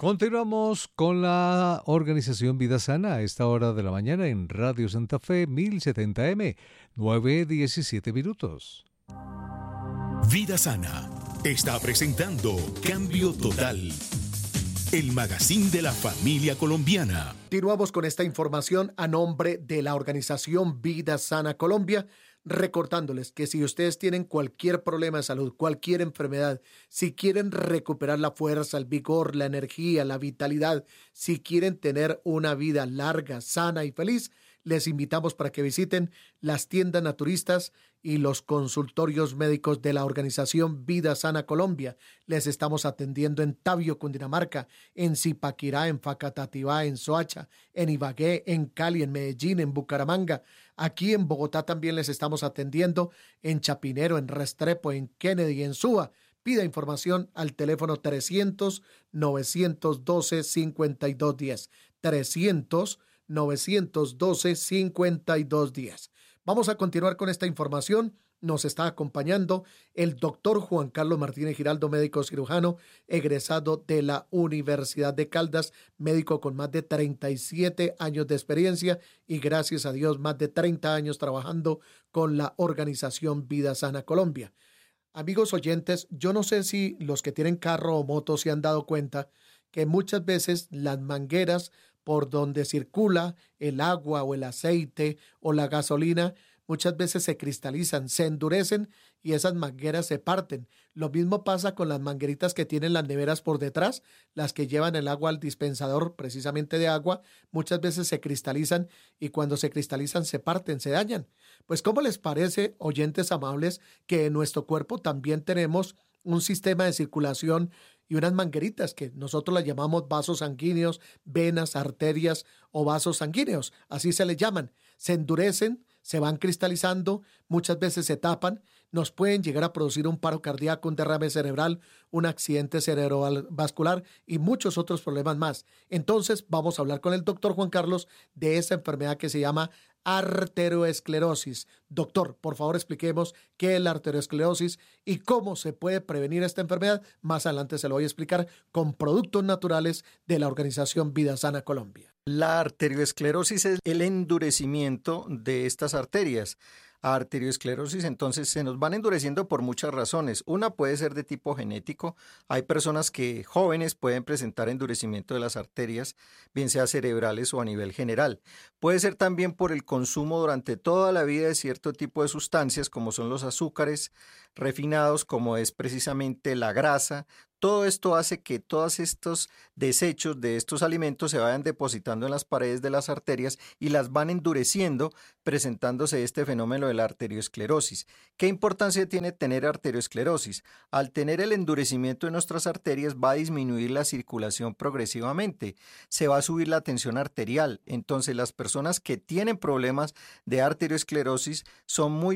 Continuamos con la organización Vida Sana a esta hora de la mañana en Radio Santa Fe 1070M, 9:17 minutos. Vida Sana está presentando Cambio Total, el magazine de la familia colombiana. Continuamos con esta información a nombre de la organización Vida Sana Colombia, recordándoles que si ustedes tienen cualquier problema de salud, cualquier enfermedad, si quieren recuperar la fuerza, el vigor, la energía, la vitalidad, si quieren tener una vida larga, sana y feliz, les invitamos para que visiten las tiendas naturistas y los consultorios médicos de la organización Vida Sana Colombia. Les estamos atendiendo en Tabio, Cundinamarca, en Zipaquirá, en Facatativá, en Soacha, en Ibagué, en Cali, en Medellín, en Bucaramanga. Aquí en Bogotá también les estamos atendiendo en Chapinero, en Restrepo, en Kennedy, en Suba. Pida información al teléfono 300-912-5210. 300-912-5210. Vamos a continuar con esta información. Nos está acompañando el doctor Juan Carlos Martínez Giraldo, médico cirujano, egresado de la Universidad de Caldas, médico con más de 37 años de experiencia y gracias a Dios más de 30 años trabajando con la organización Vida Sana Colombia. Amigos oyentes, yo no sé si los que tienen carro o moto se han dado cuenta que muchas veces las mangueras por donde circula el agua o el aceite o la gasolina, muchas veces se cristalizan, se endurecen y esas mangueras se parten. Lo mismo pasa con las mangueritas que tienen las neveras por detrás, las que llevan el agua al dispensador precisamente de agua, muchas veces se cristalizan y cuando se cristalizan se parten, se dañan. Pues ¿cómo les parece, oyentes amables, que en nuestro cuerpo también tenemos un sistema de circulación y unas mangueritas que nosotros las llamamos vasos sanguíneos, venas, arterias o vasos sanguíneos, así se les llaman? Se endurecen, se van cristalizando, muchas veces se tapan, nos pueden llegar a producir un paro cardíaco, un derrame cerebral, un accidente cerebrovascular y muchos otros problemas más. Entonces vamos a hablar con el doctor Juan Carlos de esa enfermedad que se llama arteriosclerosis. Doctor, por favor expliquemos qué es la arteriosclerosis y cómo se puede prevenir esta enfermedad. Más adelante se lo voy a explicar con productos naturales de la organización Vida Sana Colombia. La arteriosclerosis es el endurecimiento de estas arterias. Arteriosclerosis, entonces, se nos van endureciendo por muchas razones. Una puede ser de tipo genético. Hay personas que jóvenes pueden presentar endurecimiento de las arterias, bien sea cerebrales o a nivel general. Puede ser también por el consumo durante toda la vida de cierto tipo de sustancias, como son los azúcares refinados, como es precisamente la grasa. Todo esto hace que todos estos desechos de estos alimentos se vayan depositando en las paredes de las arterias y las van endureciendo, presentándose este fenómeno de la arteriosclerosis. ¿Qué importancia tiene tener arteriosclerosis? Al tener el endurecimiento de nuestras arterias va a disminuir la circulación progresivamente, se va a subir la tensión arterial. Entonces las personas que tienen problemas de arteriosclerosis son muy